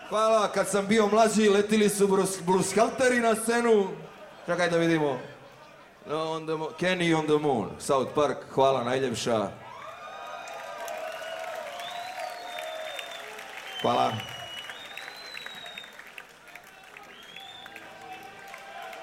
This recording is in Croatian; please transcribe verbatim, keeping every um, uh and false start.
Hvala, kad sam bio mlađi letili su blueskalteri na scenu. Čekaj da vidimo. On the Kenny on the Moon, South Park, hvala najljepša. Hvala.